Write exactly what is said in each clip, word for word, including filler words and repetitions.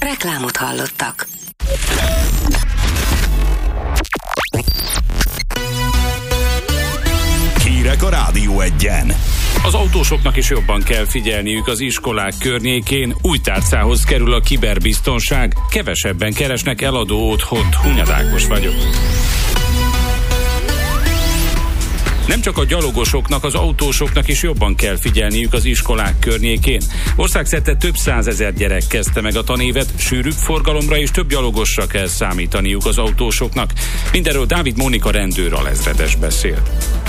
Reklámot hallottak. Hírek a Rádió Egyen. Az autósoknak is jobban kell figyelniük az iskolák környékén, új tárcához kerül a kiberbiztonság, kevesebben keresnek eladó otthont. Hunyad Ákos vagyok. Nem csak a gyalogosoknak, az autósoknak is jobban kell figyelniük az iskolák környékén. Országszerte több százezer gyerek kezdte meg a tanévet, sűrűbb forgalomra és több gyalogosra kell számítaniuk az autósoknak. Mindenről Dávid Mónika rendőr alezredes beszél.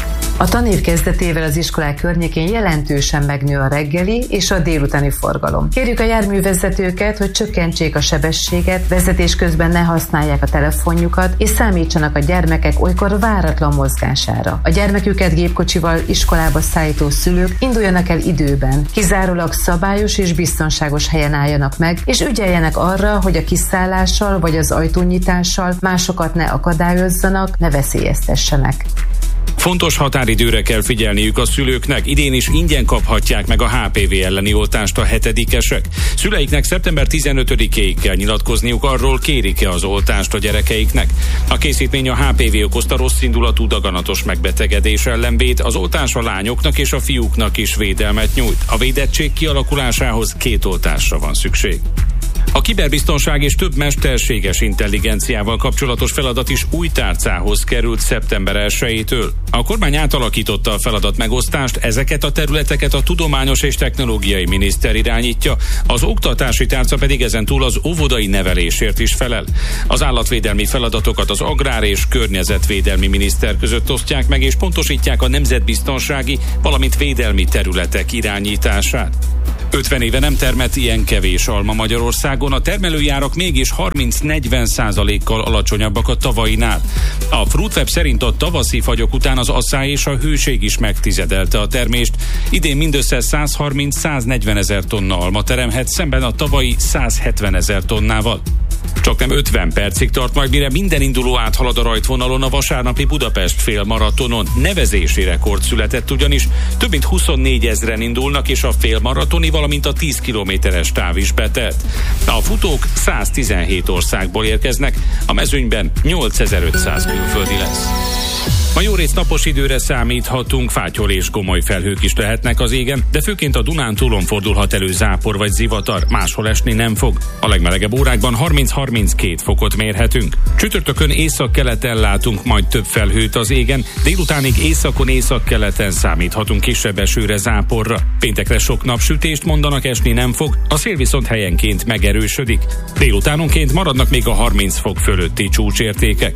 A tanév kezdetével az iskolák környékén jelentősen megnő a reggeli és a délutáni forgalom. Kérjük a járművezetőket, hogy csökkentsék a sebességet, vezetés közben ne használják a telefonjukat, és számítsanak a gyermekek olykor váratlan mozgására. A gyermeküket gépkocsival iskolába szállító szülők induljanak el időben, kizárólag szabályos és biztonságos helyen álljanak meg, és ügyeljenek arra, hogy a kiszállással vagy az ajtónyitással másokat ne akadályozzanak, ne veszélyeztessenek. Fontos határidőre kell figyelniük a szülőknek. Idén is ingyen kaphatják meg a há pé vé elleni oltást a hetedikesek. Szüleiknek szeptember tizenötödikéig kell nyilatkozniuk arról, kérik-e az oltást a gyerekeiknek. A készítmény a há pé vé okozta rosszindulatú daganatos megbetegedés ellen véd, az oltás a lányoknak és a fiúknak is védelmet nyújt. A védettség kialakulásához két oltásra van szükség. A kiberbiztonság és több mesterséges intelligenciával kapcsolatos feladat is új tárcához került szeptember elsejétől. A kormány átalakította a feladat megosztást, ezeket a területeket a Tudományos és Technológiai Miniszter irányítja, az oktatási tárca pedig ezentúl az óvodai nevelésért is felel. Az állatvédelmi feladatokat az Agrár- és Környezetvédelmi Miniszter között osztják meg, és pontosítják a nemzetbiztonsági, valamint védelmi területek irányítását. ötven éve nem termett ilyen kevés alma Magyarországon, a termelői árak mégis harminc-negyven százalékkal alacsonyabbak a tavainál. A Fruitweb szerint a tavaszi fagyok után az asszály és a hőség is megtizedelte a termést. Idén mindössze százharminc-száznegyven ezer tonna alma teremhet, szemben a tavalyi százhetven ezer tonnával. Csak nem ötven percig tart majd, mire minden induló áthalad a rajtvonalon a vasárnapi Budapest félmaratonon. Nevezési rekord született ugyanis, több mint huszonnégy ezren indulnak, és a félmaratoni, valamint a tíz kilométeres táv is betelt. A futók száztizenhét országból érkeznek, a mezőnyben nyolcezer-ötszáz külföldi lesz. Ma jórészt napos időre számíthatunk, fátyol és gomoly felhők is lehetnek az égen, de főként a Dunántúlon fordulhat elő zápor vagy zivatar, máshol esni nem fog. A legmelegebb órákban harminc-harminckét fokot mérhetünk. Csütörtökön északkeleten látunk majd több felhőt az égen, délutánig északon északkeleten számíthatunk kisebb esőre, záporra. Péntekre sok napsütést mondanak, esni nem fog, a szél viszont helyenként megerősödik. Délutánonként maradnak még a harminc fok fölötti csúcsértékek.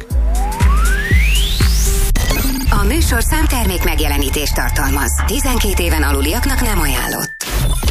A műsor számtermék megjelenítést tartalmaz. tizenkét éven aluliaknak nem ajánlott.